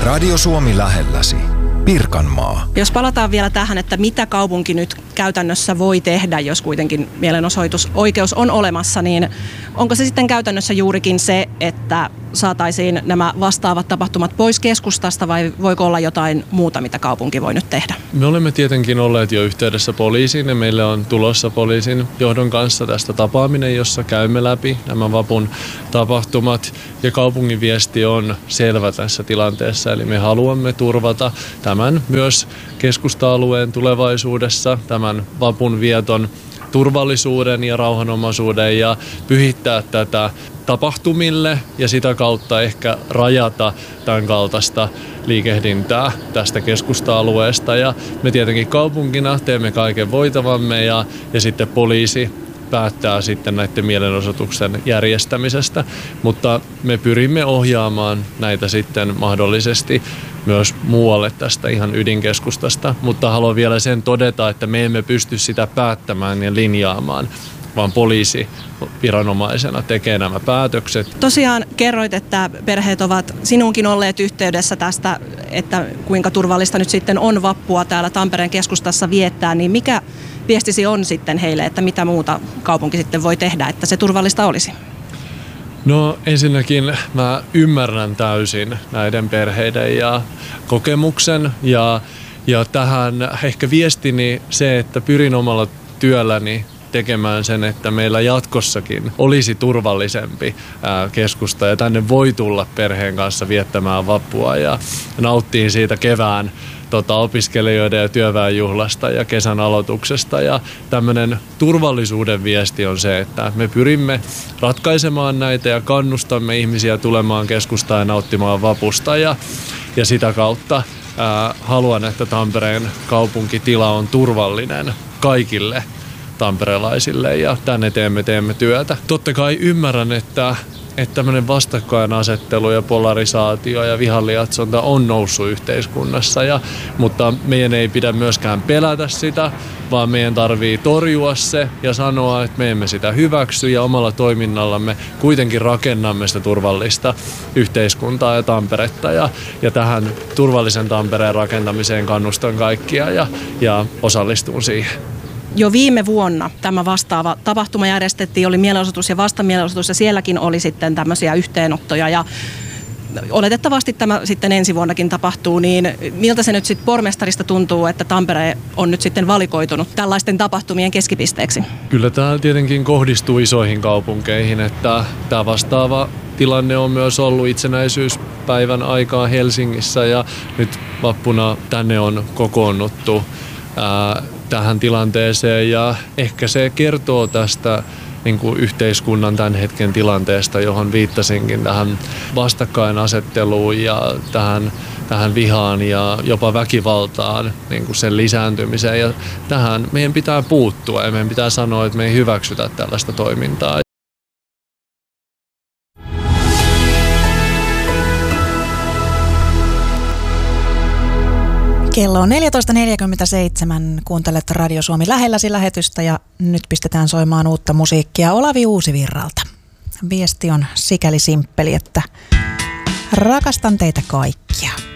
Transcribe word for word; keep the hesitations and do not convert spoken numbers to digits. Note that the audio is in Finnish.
Radio Suomi lähelläsi. Pirkanmaa. Jos palataan vielä tähän, että mitä kaupunki nyt käytännössä voi tehdä, jos kuitenkin mielenosoitusoikeus on olemassa, niin onko se sitten käytännössä juurikin se, että saataisiin nämä vastaavat tapahtumat pois keskustasta vai voiko olla jotain muuta, mitä kaupunki voi nyt tehdä? Me olemme tietenkin olleet jo yhteydessä poliisiin ja meille on tulossa poliisin johdon kanssa tästä tapaaminen, jossa käymme läpi nämä vapun tapahtumat ja kaupungin viesti on selvä tässä tilanteessa, eli me haluamme turvata tämän myös keskusta-alueen tulevaisuudessa, tämän vapun vieton turvallisuuden ja rauhanomaisuuden ja pyhittää tätä tapahtumille ja sitä kautta ehkä rajata tämän kaltaista liikehdintää tästä keskusta-alueesta. Ja me tietenkin kaupunkina teemme kaiken voitavamme ja, ja sitten poliisi päättää sitten näiden mielenosoituksen järjestämisestä, mutta me pyrimme ohjaamaan näitä sitten mahdollisesti myös muualle tästä ihan ydinkeskustasta, mutta haluan vielä sen todeta, että me emme pysty sitä päättämään ja linjaamaan, vaan poliisi viranomaisena tekee nämä päätökset. Tosiaan kerroit, että perheet ovat sinunkin olleet yhteydessä tästä, että kuinka turvallista nyt sitten on vappua täällä Tampereen keskustassa viettää, niin mikä viestisi on sitten heille, että mitä muuta kaupunki sitten voi tehdä, että se turvallista olisi? No ensinnäkin mä ymmärrän täysin näiden perheiden ja kokemuksen ja, ja tähän ehkä viestini se, että pyrin omalla työlläni tekemään sen, että meillä jatkossakin olisi turvallisempi ää, keskusta ja tänne voi tulla perheen kanssa viettämään vappua ja nauttiin siitä kevään tota, opiskelijoiden ja työväenjuhlasta ja kesän aloituksesta. Ja tämmöinen turvallisuuden viesti on se, että me pyrimme ratkaisemaan näitä ja kannustamme ihmisiä tulemaan keskustaan ja nauttimaan vapusta ja, ja sitä kautta ää, haluan, että Tampereen kaupunkitila on turvallinen kaikille tamperelaisille ja tänne teemme, teemme työtä. Totta kai ymmärrän, että, että tämmöinen vastakkainasettelu ja polarisaatio ja vihanlietsonta on noussut yhteiskunnassa, ja, mutta meidän ei pidä myöskään pelätä sitä, vaan meidän tarvii torjua se ja sanoa, että me emme sitä hyväksy ja omalla toiminnallamme kuitenkin rakennamme sitä turvallista yhteiskuntaa ja Tamperetta ja, ja tähän turvallisen Tampereen rakentamiseen kannustan kaikkia ja, ja osallistun siihen. Jo viime vuonna tämä vastaava tapahtuma järjestettiin, oli mielenosoitus ja vastamielenosoitus ja sielläkin oli sitten tämmöisiä yhteenottoja ja oletettavasti tämä sitten ensi vuonnakin tapahtuu, niin miltä se nyt sitten pormestarista tuntuu, että Tampere on nyt sitten valikoitunut tällaisten tapahtumien keskipisteeksi? Kyllä tämä tietenkin kohdistuu isoihin kaupunkeihin, että tämä vastaava tilanne on myös ollut itsenäisyyspäivän aikaa Helsingissä ja nyt vappuna tänne on kokoonnuttu ää, tähän tilanteeseen ja ehkä se kertoo tästä niin kuin yhteiskunnan tämän hetken tilanteesta, johon viittasinkin tähän vastakkainasetteluun ja tähän, tähän vihaan ja jopa väkivaltaan, niin kuin sen lisääntymiseen. Ja tähän meidän pitää puuttua ja meidän pitää sanoa, että me ei hyväksytä tällaista toimintaa. Kello on neljätoista neljäkymmentäseitsemän, kuuntelet Radio Suomi lähelläsi lähetystä ja nyt pistetään soimaan uutta musiikkia Olavi Uusivirralta. Viesti on sikäli simppeli, että rakastan teitä kaikkia.